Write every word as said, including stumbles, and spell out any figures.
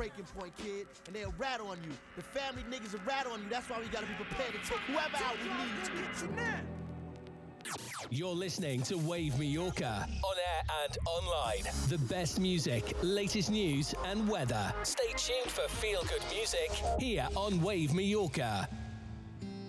breaking point, kid, and they'll rat on you. The family niggas will rat on you. That's why we gotta be prepared to take whoever out we need to. You're listening to Wave Mallorca, on air and online. The best music, latest news and weather. Stay tuned for feel-good music here on Wave Mallorca.